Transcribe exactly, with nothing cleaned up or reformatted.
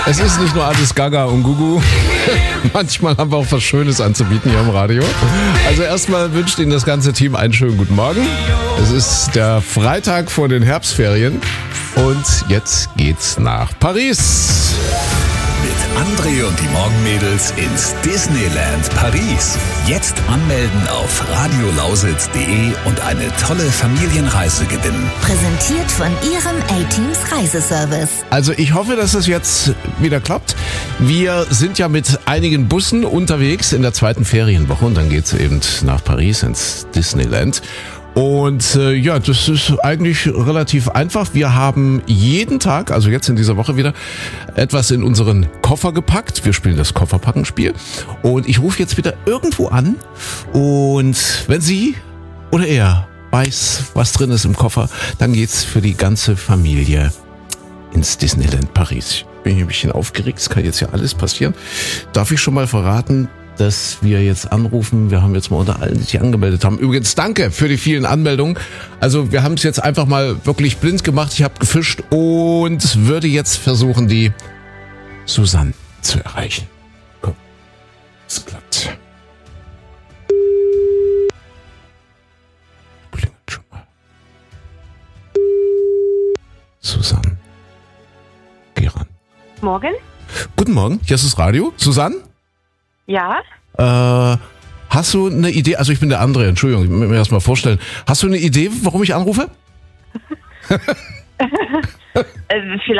Es ist nicht nur alles Gaga und Gugu. Manchmal haben wir auch was Schönes anzubieten hier im Radio. Also erstmal wünscht Ihnen das ganze Team einen schönen guten Morgen. Es ist der Freitag vor den Herbstferien. Und jetzt geht's nach Paris. Mit André und die Morgenmädels ins Disneyland Paris. Jetzt anmelden auf radiolausitz punkt de und eine tolle Familienreise gewinnen. Präsentiert von Ihrem A-Teams Reiseservice. Also ich hoffe, dass es jetzt wieder klappt. Wir sind ja mit einigen Bussen unterwegs in der zweiten Ferienwoche und dann geht's eben nach Paris ins Disneyland. Und äh, ja, das ist eigentlich relativ einfach. Wir haben jeden Tag, also jetzt in dieser Woche wieder, etwas in unseren Koffer gepackt. Wir spielen das Kofferpackenspiel. Und ich rufe jetzt wieder irgendwo an. Und wenn Sie oder er weiß, was drin ist im Koffer, dann geht's für die ganze Familie ins Disneyland Paris. Ich bin hier ein bisschen aufgeregt, es kann jetzt ja alles passieren. Darf ich schon mal verraten, dass wir jetzt anrufen? Wir haben jetzt mal unter allen, die sich angemeldet haben. Übrigens, danke für die vielen Anmeldungen. Also wir haben es jetzt einfach mal wirklich blind gemacht. Ich habe gefischt und würde jetzt versuchen, die Susanne zu erreichen. Komm, es klappt. Klingelt schon mal. Susanne, geh ran. Morgen? Guten Morgen, hier ist das Radio. Susanne? Ja? Äh, hast du eine Idee? Also ich bin der André, Entschuldigung, ich muss mir erst mal vorstellen. Hast du eine Idee, warum ich anrufe? äh, vielleicht